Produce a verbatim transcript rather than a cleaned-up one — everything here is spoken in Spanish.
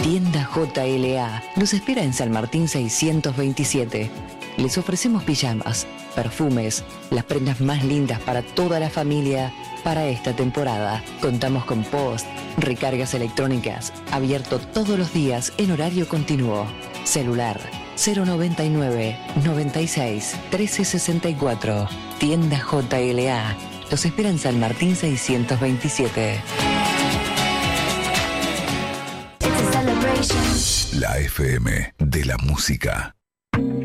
Tienda J L A los espera en San Martín seiscientos veintisiete. Les ofrecemos pijamas, perfumes, las prendas más lindas para toda la familia para esta temporada. Contamos con post, recargas electrónicas, abierto todos los días en horario continuo. Celular cero noventa y nueve, noventa y seis, trece sesenta y cuatro. Tienda J L A los espera en San Martín seiscientos veintisiete. La F M de la música.